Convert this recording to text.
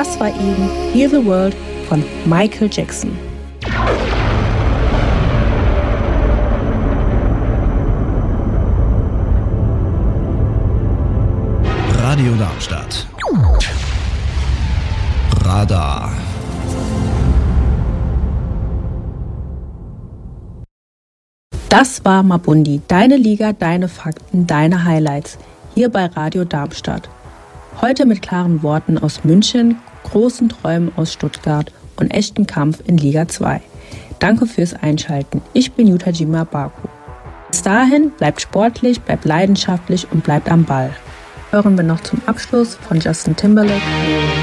das war eben Heal the World von Michael Jackson. Radio Darmstadt. Radar. Das war Mabundi, deine Liga, deine Fakten, deine Highlights, hier bei Radio Darmstadt. Heute mit klaren Worten aus München, großen Träumen aus Stuttgart und echtem Kampf in Liga 2. Danke fürs Einschalten. Ich bin Yutajima Baku. Bis dahin, bleibt sportlich, bleibt leidenschaftlich und bleibt am Ball. Hören wir noch zum Abschluss von Justin Timberlake